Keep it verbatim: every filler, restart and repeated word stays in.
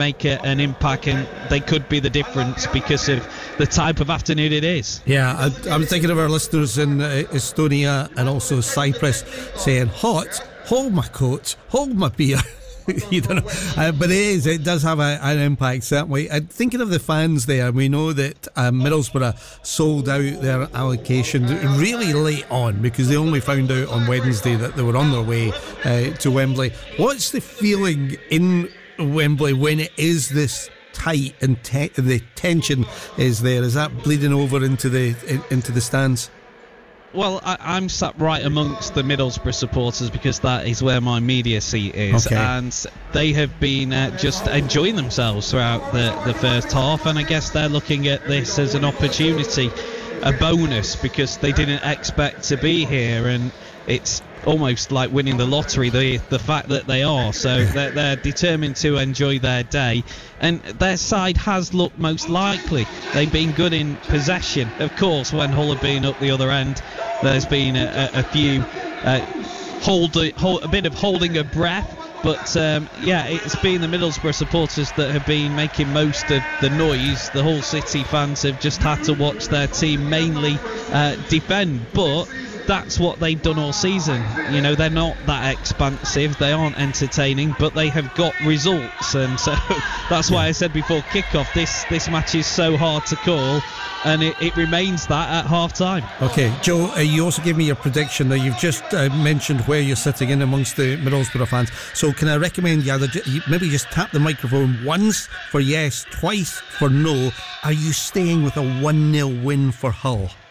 make a, an impact, and they could be the difference because of the type of afternoon it is. Yeah, I, I'm thinking of our listeners in uh, Estonia and also Cyprus saying, hot, hold my coat, hold my beer. You don't know, uh, but it is. It does have a, an impact, certainly. And thinking of the fans there, we know that um, Middlesbrough sold out their allocation really late on because they only found out on Wednesday that they were on their way uh, to Wembley. What's the feeling in Wembley when it is this tight and te- the tension is there? Is that bleeding over into the in, into the stands? Well, I, I'm sat right amongst the Middlesbrough supporters because that is where my media seat is, okay. And they have been uh, just enjoying themselves throughout the, the first half, and I guess they're looking at this as an opportunity, a bonus, because they didn't expect to be here, and it's almost like winning the lottery, the the fact that they are. So they're, they're determined to enjoy their day, and their side has looked most likely. They've been good in possession. Of course, when Hull have been up the other end, there's been a, a, a few uh, hold, hold a bit of holding a breath. But um, yeah, it's been the Middlesbrough supporters that have been making most of the noise. The Hull City fans have just had to watch their team mainly uh, defend, but that's what they've done all season. You know, they're not that expansive, they aren't entertaining, but they have got results, and so that's why I said before kick-off, this this match is so hard to call, and it, it remains that at half time. Okay, Joe, uh, you also gave me your prediction. Now, you've just uh, mentioned where you're sitting in amongst the Middlesbrough fans, so can I recommend you, either, you maybe just tap the microphone once for yes, twice for no. Are you staying with a one nil win for Hull?